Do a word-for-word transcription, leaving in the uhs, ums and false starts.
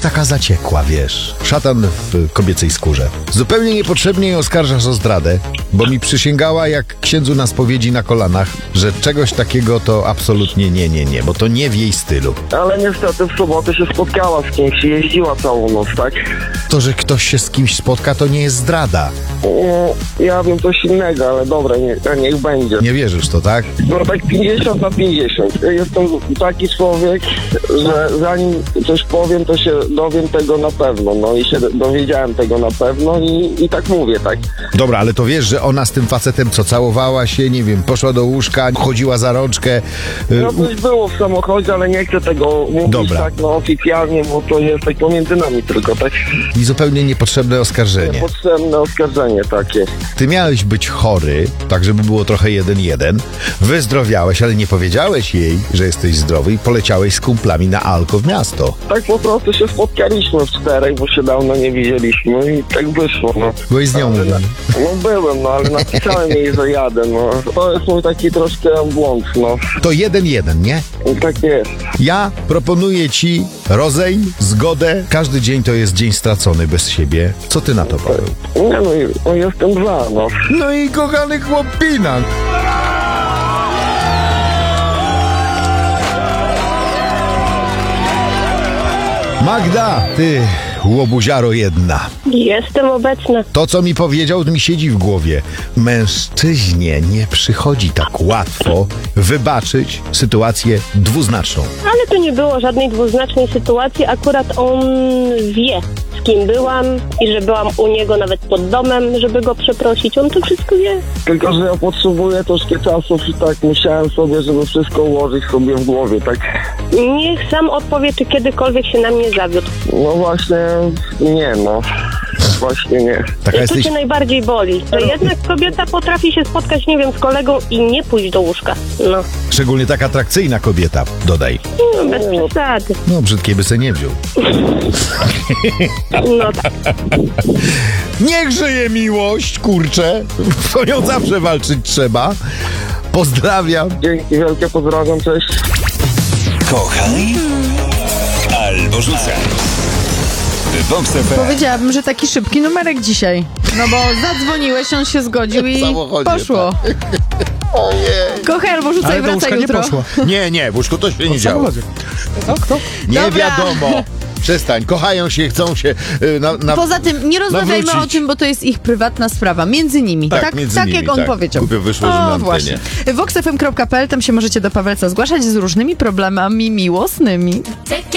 taka zaciekła, wiesz. Szatan w kobiecej skórze. Zupełnie niepotrzebnie ją oskarżasz o zdradę, bo mi przysięgała jak księdzu na spowiedzi na kolanach, że czegoś takiego to absolutnie nie, nie, nie, bo to nie w jej stylu. Ale niestety w sobotę się spotkała z kimś i jeździła całą noc, tak? To, że ktoś się z kimś spotka, to nie jest zdrada. No, ja wiem coś innego, ale dobra, nie, niech będzie. Nie wierzysz to, tak? No tak pięćdziesiąt na pięćdziesiąt. Jestem taki człowiek, że zanim coś powiem, to się dowiem tego na pewno. No i się dowiedziałem tego na pewno i, i tak mówię, tak. Dobra, ale to wiesz, że ona z tym facetem co, całowała się, nie wiem, poszła do łóżka, chodziła za rączkę. No coś było w samochodzie, ale nie chcę tego mówić Dobra. tak no oficjalnie, bo to jest tak pomiędzy nami tylko, tak. I zupełnie niepotrzebne oskarżenie. Niepotrzebne oskarżenie takie. Ty miałeś być chory, tak żeby było trochę jeden jeden. Wyzdrowiałeś, ale nie powiedziałeś jej, że jesteś zdrowy i poleciałeś z kumplami na alko w miasto. Tak po prostu się spotkaliśmy w czterech, bo się dawno nie widzieliśmy i tak wyszło, no. Byłeś z nią. Ale na, no byłem, no ale napisałem jej, że jadę, no. To jest mój taki troszkę błąd, no. To jeden jeden, nie? I tak jest. Ja proponuję ci rozejm, zgodę. Każdy dzień to jest dzień stracony bez siebie. Co ty na to, Paweł? Nie no, i- no jestem za, no. No i kochany chłopinak. Magda, ty łobuziaro jedna. Jestem obecna. To, co mi powiedział, mi siedzi w głowie. Mężczyźnie nie przychodzi tak łatwo wybaczyć sytuację dwuznaczną. Ale tu nie było żadnej dwuznacznej sytuacji. Akurat on wie, z kim byłam i że byłam u niego nawet pod domem, żeby go przeprosić. On to wszystko wie. Tylko, że ja potrzebuję troszkę czasu i tak musiałem sobie, żeby wszystko ułożyć sobie w głowie, tak. Niech sam odpowie, czy kiedykolwiek się na mnie zawiódł. No właśnie, nie no. Właśnie nie. Taka I to jesteś... cię najbardziej boli. Że jednak kobieta potrafi się spotkać, nie wiem, z kolegą i nie pójść do łóżka. No, Szczególnie tak atrakcyjna kobieta, dodaj. no bez przesady. No, brzydkiej by se nie wziął. No tak. Niech żyje miłość, kurczę. O nią zawsze walczyć trzeba. Pozdrawiam. Dzięki wielkie, pozdrawiam, cześć. Kochaj albo rzucaj. Vox F M. Powiedziałabym, że taki szybki numerek dzisiaj. No bo zadzwoniłeś, on się zgodził i samochodzie, poszło. Ojej. Kochaj albo rzucaj, Ale do wraca łóżka nie jutro. poszło. Nie, nie, w łóżku to się nie W działo. samochodzie. To kto? Nie Dobra. wiadomo. Przestań, kochają się, chcą się y, na, na, Poza tym nie rozmawiajmy nawrócić. o tym, bo to jest ich prywatna sprawa. Między nimi. Tak, Tak, między tak nimi, jak on tak. powiedział. Głupio wyszło, że na O, antenie. właśnie. vox f m kropka p l, tam się możecie do Pawelca zgłaszać z różnymi problemami miłosnymi.